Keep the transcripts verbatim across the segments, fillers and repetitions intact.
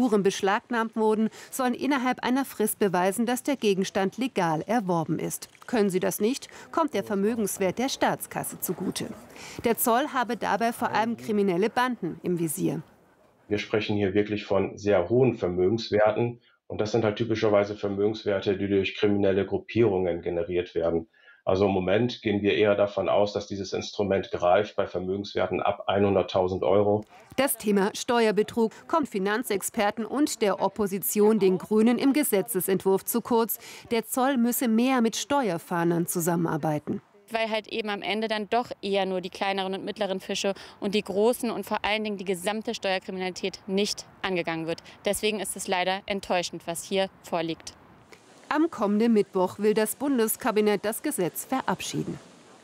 Spuren beschlagnahmt wurden, sollen innerhalb einer Frist beweisen, dass der Gegenstand legal erworben ist. Können sie das nicht, kommt der Vermögenswert der Staatskasse zugute. Der Zoll habe dabei vor allem kriminelle Banden im Visier. Wir sprechen hier wirklich von sehr hohen Vermögenswerten. Und das sind halt typischerweise Vermögenswerte, die durch kriminelle Gruppierungen generiert werden. Also im Moment gehen wir eher davon aus, dass dieses Instrument greift bei Vermögenswerten ab hunderttausend Euro. Das Thema Steuerbetrug kommt Finanzexperten und der Opposition, den Grünen, im Gesetzesentwurf zu kurz. Der Zoll müsse mehr mit Steuerfahndern zusammenarbeiten. Weil halt eben am Ende dann doch eher nur die kleineren und mittleren Fische und die großen und vor allen Dingen die gesamte Steuerkriminalität nicht angegangen wird. Deswegen ist es leider enttäuschend, was hier vorliegt. Am kommenden Mittwoch will das Bundeskabinett das Gesetz verabschieden.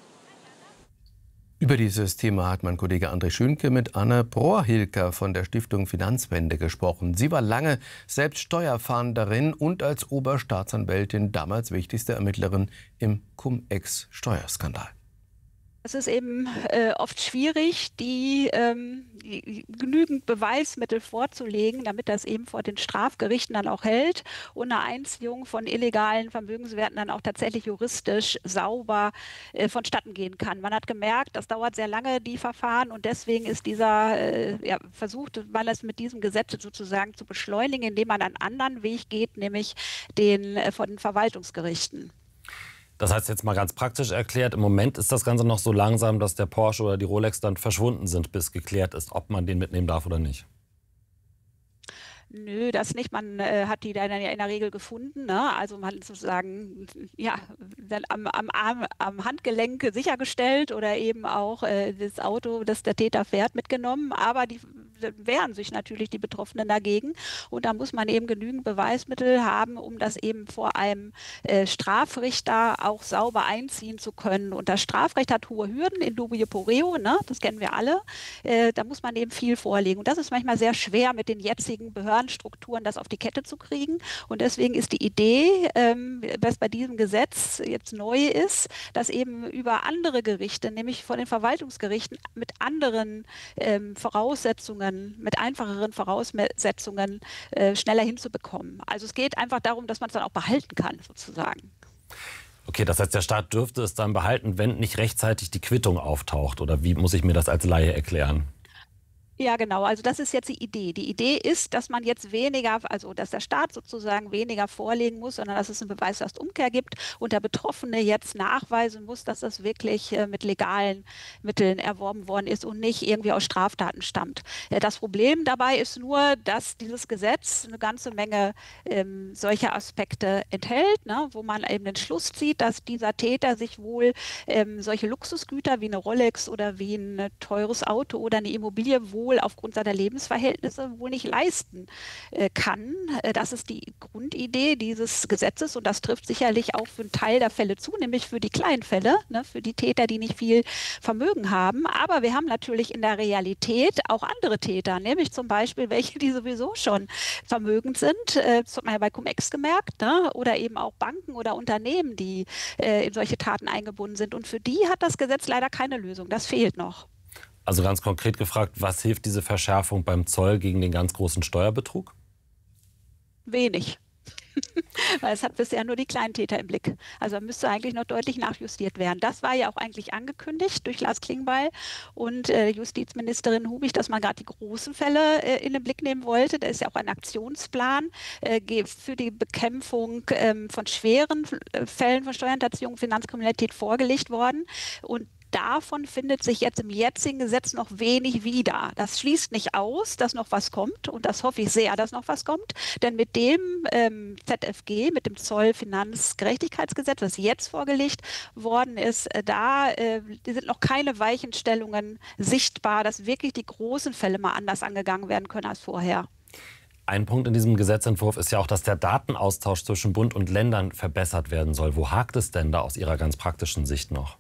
Über dieses Thema hat mein Kollege André Schünke mit Anne Brohr-Hilker von der Stiftung Finanzwende gesprochen. Sie war lange selbst Steuerfahnderin und als Oberstaatsanwältin damals wichtigste Ermittlerin im Cum-Ex-Steuerskandal. Es ist eben äh, oft schwierig, die, ähm, die genügend Beweismittel vorzulegen, damit das eben vor den Strafgerichten dann auch hält und eine Einziehung von illegalen Vermögenswerten dann auch tatsächlich juristisch sauber äh, vonstatten gehen kann. Man hat gemerkt, das dauert sehr lange, die Verfahren, und deswegen ist dieser äh, ja, versucht, man es mit diesem Gesetz sozusagen zu beschleunigen, indem man einen anderen Weg geht, nämlich den äh, von den Verwaltungsgerichten. Das heißt, jetzt mal ganz praktisch erklärt, im Moment ist das Ganze noch so langsam, dass der Porsche oder die Rolex dann verschwunden sind, bis geklärt ist, ob man den mitnehmen darf oder nicht. Nö, das nicht. Man äh, hat die dann ja in der Regel gefunden. Ne? Also man sozusagen ja, dann am, am, Arm, am Handgelenk sichergestellt oder eben auch äh, das Auto, das der Täter fährt, mitgenommen. Aber die wehren sich natürlich die Betroffenen dagegen. Und da muss man eben genügend Beweismittel haben, um das eben vor einem äh, Strafrichter auch sauber einziehen zu können. Und das Strafrecht hat hohe Hürden, in dubio pro reo, ne? Das kennen wir alle. Äh, da muss man eben viel vorlegen. Und das ist manchmal sehr schwer mit den jetzigen Behördenstrukturen, das auf die Kette zu kriegen. Und deswegen ist die Idee, ähm, was bei diesem Gesetz jetzt neu ist, dass eben über andere Gerichte, nämlich von den Verwaltungsgerichten, mit anderen ähm, Voraussetzungen, mit einfacheren Voraussetzungen äh, schneller hinzubekommen. Also es geht einfach darum, dass man es dann auch behalten kann, sozusagen. Okay, das heißt, der Staat dürfte es dann behalten, wenn nicht rechtzeitig die Quittung auftaucht. Oder wie muss ich mir das als Laie erklären? Ja, genau. Also das ist jetzt die Idee. Die Idee ist, dass man jetzt weniger, also dass der Staat sozusagen weniger vorlegen muss, sondern dass es eine Beweislastumkehr gibt und der Betroffene jetzt nachweisen muss, dass das wirklich äh, mit legalen Mitteln erworben worden ist und nicht irgendwie aus Straftaten stammt. Äh, das Problem dabei ist nur, dass dieses Gesetz eine ganze Menge ähm, solcher Aspekte enthält, ne, wo man eben den Schluss zieht, dass dieser Täter sich wohl ähm, solche Luxusgüter wie eine Rolex oder wie ein teures Auto oder eine Immobilie wohl aufgrund seiner Lebensverhältnisse wohl nicht leisten äh, kann. Äh, das ist die Grundidee dieses Gesetzes und das trifft sicherlich auch für einen Teil der Fälle zu, nämlich für die kleinen Fälle, ne, für die Täter, die nicht viel Vermögen haben. Aber wir haben natürlich in der Realität auch andere Täter, nämlich zum Beispiel welche, die sowieso schon vermögend sind. Äh, das hat man ja bei Cum-Ex gemerkt, ne? Oder eben auch Banken oder Unternehmen, die äh, in solche Taten eingebunden sind. Und für die hat das Gesetz leider keine Lösung. Das fehlt noch. Also ganz konkret gefragt, was hilft diese Verschärfung beim Zoll gegen den ganz großen Steuerbetrug? Wenig. Weil es hat bisher nur die Kleintäter im Blick. Also müsste eigentlich noch deutlich nachjustiert werden. Das war ja auch eigentlich angekündigt durch Lars Klingbeil und äh, Justizministerin Hubig, dass man gerade die großen Fälle äh, in den Blick nehmen wollte. Da ist ja auch ein Aktionsplan äh, für die Bekämpfung äh, von schweren äh, Fällen von Steuerhinterziehung und Finanzkriminalität vorgelegt worden. Und davon findet sich jetzt im jetzigen Gesetz noch wenig wieder. Das schließt nicht aus, dass noch was kommt und das hoffe ich sehr, dass noch was kommt, denn mit dem ähm, Z F G, mit dem Zollfinanzgerechtigkeitsgesetz, das jetzt vorgelegt worden ist, äh, da äh, sind noch keine Weichenstellungen sichtbar, dass wirklich die großen Fälle mal anders angegangen werden können als vorher. Ein Punkt in diesem Gesetzentwurf ist ja auch, dass der Datenaustausch zwischen Bund und Ländern verbessert werden soll. Wo hakt es denn da aus Ihrer ganz praktischen Sicht noch?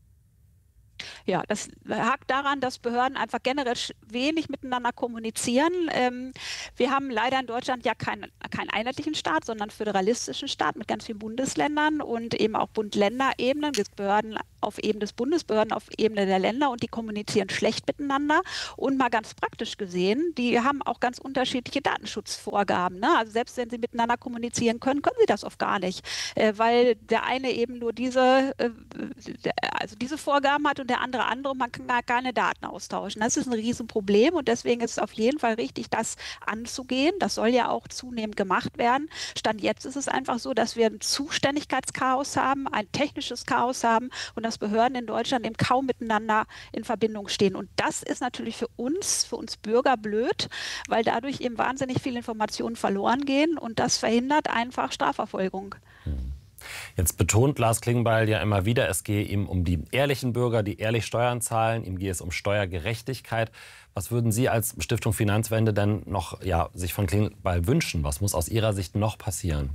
Ja, das hakt daran, dass Behörden einfach generell wenig miteinander kommunizieren. Ähm, wir haben leider in Deutschland ja kein, keinen einheitlichen Staat, sondern einen föderalistischen Staat mit ganz vielen Bundesländern und eben auch Bund-Länder-Ebenen, Behörden auf Ebene des Bundes, Behörden auf Ebene der Länder und die kommunizieren schlecht miteinander. Und mal ganz praktisch gesehen, die haben auch ganz unterschiedliche Datenschutzvorgaben. Ne? Also selbst wenn sie miteinander kommunizieren können, können sie das oft gar nicht, äh, weil der eine eben nur diese, äh, also diese Vorgaben hat und der andere andere und man kann gar keine Daten austauschen. Das ist ein Riesenproblem und deswegen ist es auf jeden Fall richtig, das anzugehen. Das soll ja auch zunehmend gemacht werden. Stand jetzt ist es einfach so, dass wir ein Zuständigkeitschaos haben, ein technisches Chaos haben und dass Behörden in Deutschland eben kaum miteinander in Verbindung stehen. Und das ist natürlich für uns, für uns Bürger blöd, weil dadurch eben wahnsinnig viele Informationen verloren gehen und das verhindert einfach Strafverfolgung. Jetzt betont Lars Klingbeil ja immer wieder, es gehe ihm um die ehrlichen Bürger, die ehrlich Steuern zahlen, ihm gehe es um Steuergerechtigkeit. Was würden Sie als Stiftung Finanzwende denn noch ja, sich von Klingbeil wünschen? Was muss aus Ihrer Sicht noch passieren?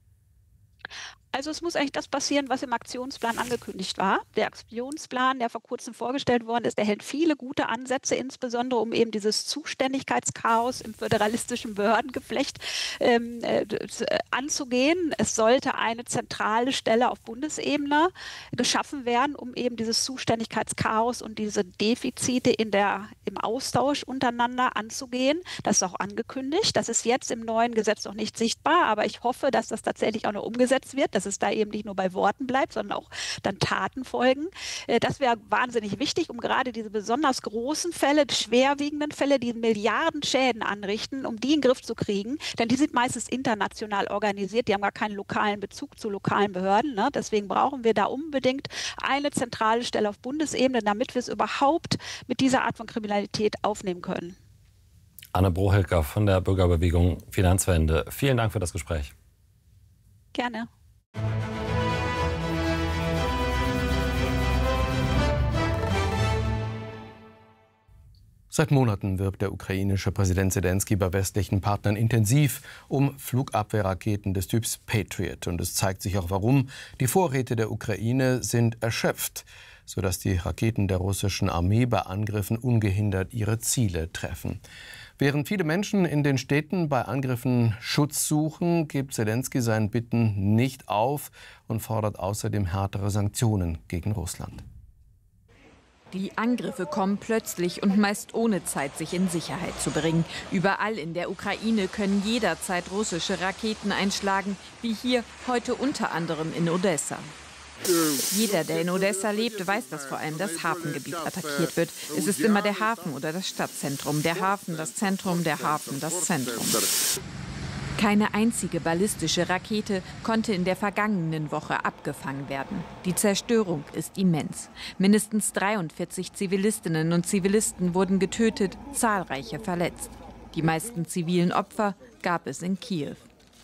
Also es muss eigentlich das passieren, was im Aktionsplan angekündigt war. Der Aktionsplan, der vor kurzem vorgestellt worden ist, der hält viele gute Ansätze, insbesondere um eben dieses Zuständigkeitschaos im föderalistischen Behördengeflecht ähm, äh, anzugehen. Es sollte eine zentrale Stelle auf Bundesebene geschaffen werden, um eben dieses Zuständigkeitschaos und diese Defizite in der, im Austausch untereinander anzugehen. Das ist auch angekündigt. Das ist jetzt im neuen Gesetz noch nicht sichtbar, aber ich hoffe, dass das tatsächlich auch noch umgesetzt wird, dass es da eben nicht nur bei Worten bleibt, sondern auch dann Taten folgen. Das wäre wahnsinnig wichtig, um gerade diese besonders großen Fälle, schwerwiegenden Fälle, die Milliarden Schäden anrichten, um die in den Griff zu kriegen. Denn die sind meistens international organisiert, die haben gar keinen lokalen Bezug zu lokalen Behörden. Ne? Deswegen brauchen wir da unbedingt eine zentrale Stelle auf Bundesebene, damit wir es überhaupt mit dieser Art von Kriminalität aufnehmen können. Anne Brohilker von der Bürgerbewegung Finanzwende. Vielen Dank für das Gespräch. Gerne. Seit Monaten wirbt der ukrainische Präsident Selenskyj bei westlichen Partnern intensiv um Flugabwehrraketen des Typs Patriot. Und es zeigt sich auch, warum. Die Vorräte der Ukraine sind erschöpft, sodass die Raketen der russischen Armee bei Angriffen ungehindert ihre Ziele treffen. Während viele Menschen in den Städten bei Angriffen Schutz suchen, gibt Selenskyj seinen Bitten nicht auf und fordert außerdem härtere Sanktionen gegen Russland. Die Angriffe kommen plötzlich und meist ohne Zeit, sich in Sicherheit zu bringen. Überall in der Ukraine können jederzeit russische Raketen einschlagen, wie hier heute unter anderem in Odessa. Jeder, der in Odessa lebt, weiß, dass vor allem das Hafengebiet attackiert wird. Es ist immer der Hafen oder das Stadtzentrum. Der Hafen, das Zentrum, der Hafen, das Zentrum. Keine einzige ballistische Rakete konnte in der vergangenen Woche abgefangen werden. Die Zerstörung ist immens. Mindestens dreiundvierzig Zivilistinnen und Zivilisten wurden getötet, zahlreiche verletzt. Die meisten zivilen Opfer gab es in Kiew.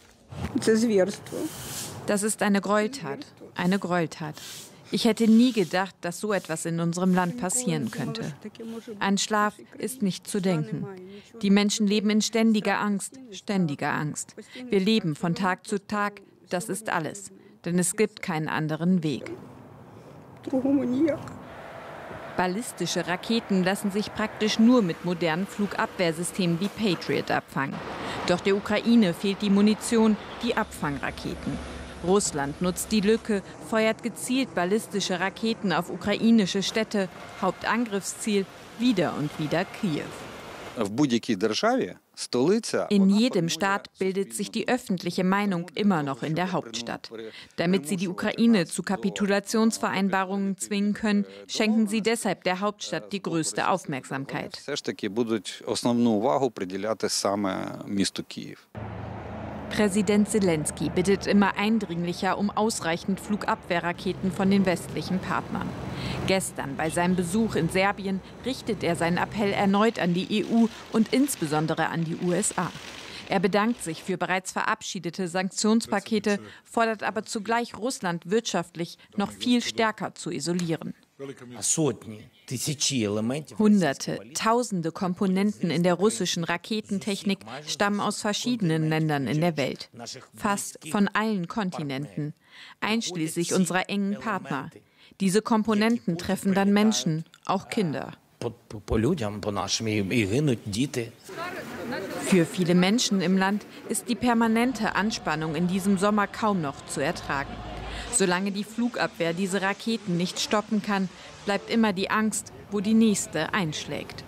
Das ist eine Gräueltat, eine Gräueltat. Ich hätte nie gedacht, dass so etwas in unserem Land passieren könnte. An Schlaf ist nicht zu denken. Die Menschen leben in ständiger Angst, ständiger Angst. Wir leben von Tag zu Tag, das ist alles. Denn es gibt keinen anderen Weg. Ballistische Raketen lassen sich praktisch nur mit modernen Flugabwehrsystemen wie Patriot abfangen. Doch der Ukraine fehlt die Munition, die Abfangraketen. Russland nutzt die Lücke, feuert gezielt ballistische Raketen auf ukrainische Städte. Hauptangriffsziel wieder und wieder Kiew. In jedem Staat bildet sich die öffentliche Meinung immer noch in der Hauptstadt. Damit sie die Ukraine zu Kapitulationsvereinbarungen zwingen können, schenken sie deshalb der Hauptstadt die größte Aufmerksamkeit. Präsident Selenskyj bittet immer eindringlicher um ausreichend Flugabwehrraketen von den westlichen Partnern. Gestern bei seinem Besuch in Serbien richtet er seinen Appell erneut an die E U und insbesondere an die U S A. Er bedankt sich für bereits verabschiedete Sanktionspakete, fordert aber zugleich Russland wirtschaftlich noch viel stärker zu isolieren. Hunderte, tausende Komponenten in der russischen Raketentechnik stammen aus verschiedenen Ländern in der Welt. Fast von allen Kontinenten, einschließlich unserer engen Partner. Diese Komponenten treffen dann Menschen, auch Kinder. Für viele Menschen im Land ist die permanente Anspannung in diesem Sommer kaum noch zu ertragen. Solange die Flugabwehr diese Raketen nicht stoppen kann, bleibt immer die Angst, wo die nächste einschlägt.